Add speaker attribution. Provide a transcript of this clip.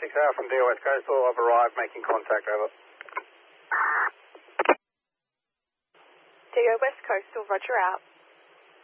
Speaker 1: 6 from DO West Coastal. I've arrived, making contact, over.
Speaker 2: DO West Coastal, roger out.